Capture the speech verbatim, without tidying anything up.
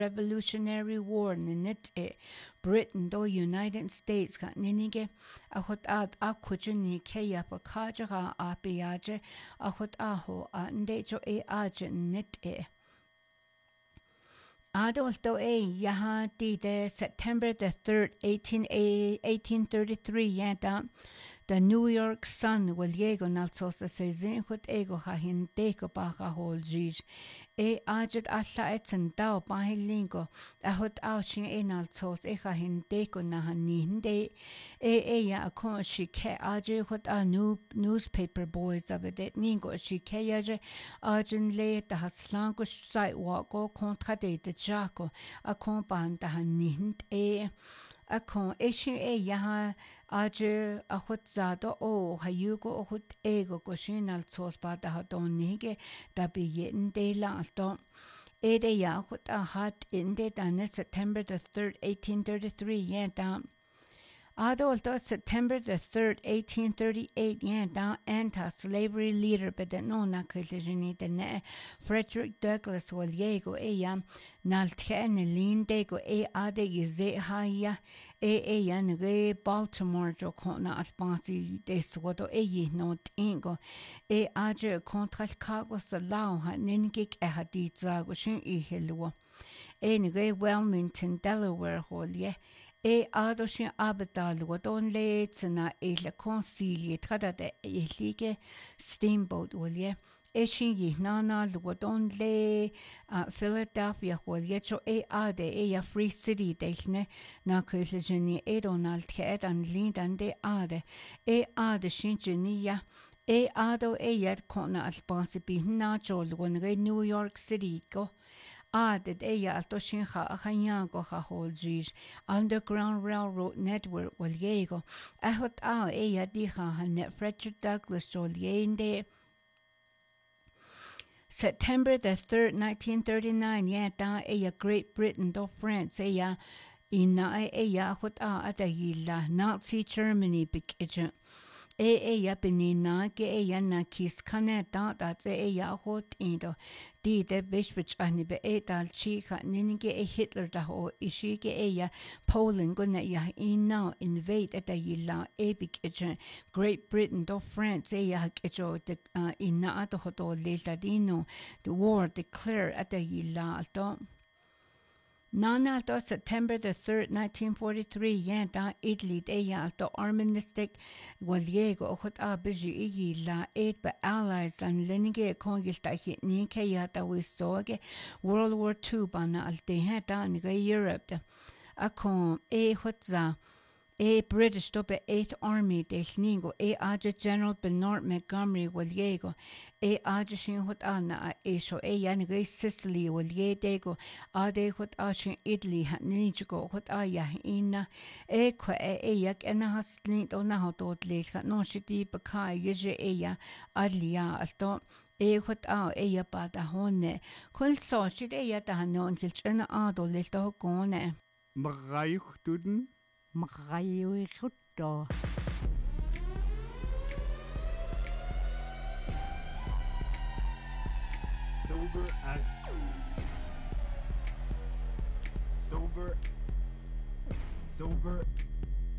Revolutionary War ninit e Britain do United States ka ninige a hot ad a kujuni keya pa kaja ga a piaje a hot aho a ndejo e aje nit e. Adolto e yaha di de September the third, eighteen thirty-three yanta the New York Sun will yego nalso sa sezin hut ego ha hindeko pa ka hol jij e ajet alla etsen dao pa hilingo a hut au shin e nalso e ha hindeko na haninde e e ya akon shi ke aje hut a new newspaper boys of it ningo shi ke yaje ajen le ta haslango sidewalk go kontra de de jako akon ban da hanind e akon eshin e yaha aje a hut zado o hayugo o hut ego ko shinal sos ba da hadonige da bi yen de la to ede ya hut a hat in de dan September the third, eighteen thirty-three yen down Adolto September the third, eighteen thirty-eight yen down anti-slavery leader but no na kajini de ne Frederick Douglass wal yego e yam naltken linde go e ade yize haya e e yan re Baltimore jo kona aspansi de sodo e yi no tingo e aje contra Chicago salau ha ningik e hadit zago shin i helwo e re Wilmington Delaware holye e adoshin abadal wadon le tsna e la consilie trada de e lige steamboat wolye e shin yi nana wadon le Philadelphia wolye cho e ade e ya free city delne na kujeni e donald ke dan lindan de ade e ade shin jenia e ado e yat kona albansi bi na cho lgon re New York City go added ella alto shinja ajanyango ha holjis Underground Railroad Network wal yego ahot a ella dija net Frederick Douglass joliende September the third, nineteen thirty-nine yeah da ella Great Britain do France ella ina ella hot a adayila Nazi Germany big agent e ella benina ke ella na kis kaneta dat ella hot indo di de bishwich ani be etal chika ninge e Hitler da ho ishige ella Poland gonna ya ina invade at yilla epic Great Britain do France ella kejo de ina ato hoto letadino the war declared at yilla to Nana to September the third, nineteen forty-three, yanta Italy ella to armistice waliego hot a busy illa eight by allies and lenige kongilta hit ni kayata we soge World War Two bana al teheta niga Europe akon e hotza e British tope eighth Army de sningo e aja General Bernard Montgomery waliego e aja shin hot ana e so e yanige Sicily waliego ade hot ashin Italy hat ninjigo hot aya ina e kwa e e yak ena hasni to na hotot le no shiti bakai yeje e ya alia alto e hot a e ya pa da honne kol so shit e ya da non kilchena ado le to gone Maraich duden Marajuichutto. sober as sober sober